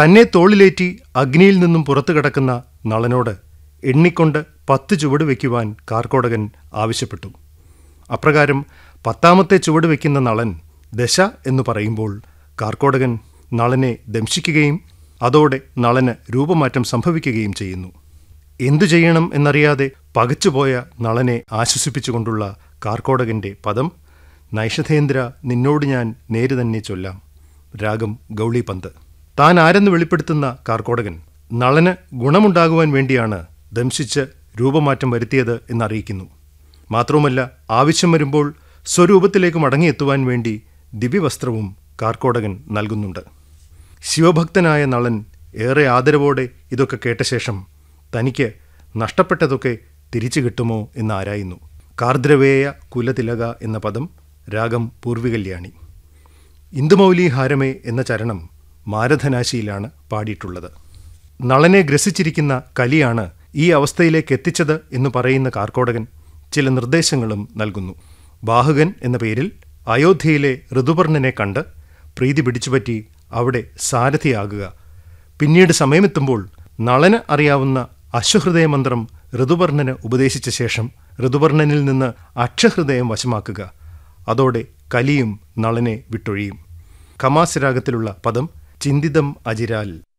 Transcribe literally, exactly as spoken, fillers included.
തന്നെ തോളിലേറ്റി അഗ്നിയിൽ നിന്നും പുറത്തു കിടക്കുന്ന നളനോട് എണ്ണിക്കൊണ്ട് പത്ത് ചുവട് വയ്ക്കുവാൻ കാർക്കോടകൻ ആവശ്യപ്പെട്ടു. അപ്രകാരം പത്താമത്തെ ചുവട് വയ്ക്കുന്ന നളൻ ദശ എന്നു പറയുമ്പോൾ കാർക്കോടകൻ നളനെ ദംശിക്കുകയും അതോടെ നളന് രൂപമാറ്റം സംഭവിക്കുകയും ചെയ്യുന്നു. എന്തു ചെയ്യണം എന്നറിയാതെ പകച്ചുപോയ നളനെ ആശ്വസിപ്പിച്ചുകൊണ്ടുള്ള കാർക്കോടകന്റെ പദം നൈഷധേന്ദ്ര നിന്നോട് ഞാൻ നേര് തന്നെ ചൊല്ലാം. രാഗം ഗൗളീപന്ത്. താൻ ആരെന്ന് വെളിപ്പെടുത്തുന്ന കാർക്കോടകൻ നളന് ഗുണമുണ്ടാകുവാൻ വേണ്ടിയാണ് ദംശിച്ച് രൂപമാറ്റം വരുത്തിയത് എന്നറിയിക്കുന്നു. മാത്രവുമല്ല, ആവശ്യം വരുമ്പോൾ സ്വരൂപത്തിലേക്ക് മടങ്ങിയെത്തുവാൻ വേണ്ടി ദിവ്യവസ്ത്രവും കാർക്കോടകൻ നൽകുന്നുണ്ട്. ശിവഭക്തനായ നളൻ ഏറെ ആദരവോടെ ഇതൊക്കെ കേട്ട ശേഷം തനിക്ക് നഷ്ടപ്പെട്ടതൊക്കെ തിരിച്ചു കിട്ടുമോ എന്നാരായുന്നു. കാർദ്രവേയ കുലതിലക എന്ന പദം രാഗം പൂർവികല്യാണി. ഇന്ദുമൗലി ഹാരമേ എന്ന ചരണം മാരധനാശിയിലാണ് പാടിയിട്ടുള്ളത്. നളനെ ഗ്രസിച്ചിരിക്കുന്ന കലിയാണ് ഈ അവസ്ഥയിലേക്ക് എത്തിച്ചത് എന്ന് പറയുന്ന കാർക്കോടകൻ ചില നിർദ്ദേശങ്ങളും നൽകുന്നു. ബാഹുകൻ എന്ന പേരിൽ അയോധ്യയിലെ ഋതുപർണനെ കണ്ട് പ്രീതി പിടിച്ചുപറ്റി അവിടെ സാരഥിയാകുക. പിന്നീട് സമയമെത്തുമ്പോൾ നളന് അറിയാവുന്ന അശ്വഹൃദയമന്ത്രം ഋതുപർണന് ഉപദേശിച്ച ശേഷം ഋതുപർണനിൽ നിന്ന് അക്ഷഹൃദയം വശമാക്കുക. അതോടെ കലിയും നളനെ വിട്ടൊഴിയും. ഖമാസ് രാഗത്തിലുള്ള പദം ചിന്തിതം അജിരാൽ.